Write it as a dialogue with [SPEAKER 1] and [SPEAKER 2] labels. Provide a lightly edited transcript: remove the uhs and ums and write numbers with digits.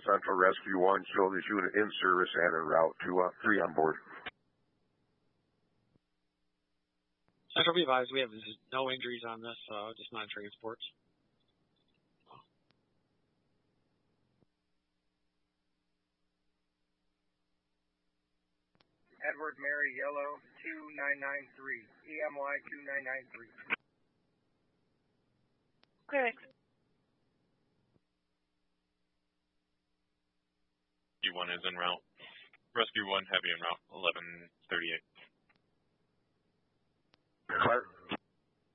[SPEAKER 1] Central Rescue 1, show this unit in service and en route to 3 on board.
[SPEAKER 2] Central, be advised, we have no injuries on this, just non-transports.
[SPEAKER 3] Edward Mary Yellow 2993, EMY 2993.
[SPEAKER 4] Clearance.
[SPEAKER 5] Rescue 1 is en route. Rescue 1 heavy en route, 1138.
[SPEAKER 1] Fire.